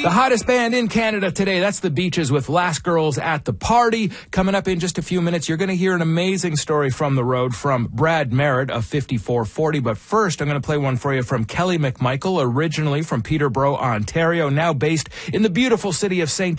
The hottest band in Canada today, that's the Beaches with Last Girls at the Party. Coming up in just a few minutes, you're going to hear an amazing story from the road from Brad Merritt of 5440. But first, I'm going to play one for you from Kelly McMichael, originally from Peterborough, Ontario, now based in the beautiful city of St.